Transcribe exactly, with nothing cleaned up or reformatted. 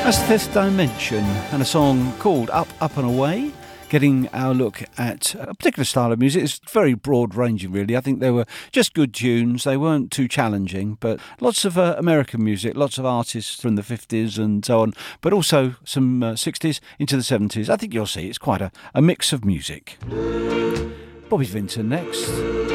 That's Fifth Dimension and a song called Up, Up and Away, getting our look at a particular style of music. It's very broad ranging, really. I think they were just good tunes. They weren't too challenging, but lots of uh, American music, lots of artists from the fifties and so on, but also some uh, sixties into the seventies. I think you'll see it's quite a, a mix of music. Bobby Vinton next.